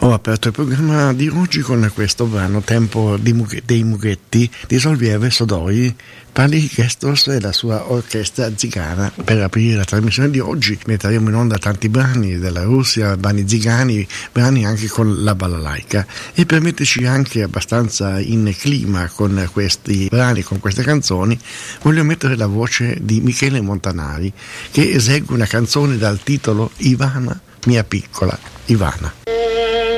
Ho aperto il programma di oggi con questo brano Tempo dei Mughetti di Solvieve Sodoi, Pali Gestos e la sua orchestra zigana. Per aprire la trasmissione di oggi metteremo in onda tanti brani della Russia, brani zigani, brani anche con la balalaica, e per metterci anche abbastanza in clima con questi brani, con queste canzoni, voglio mettere la voce di Michele Montanari che esegue una canzone dal titolo Ivana, mia piccola Ivana.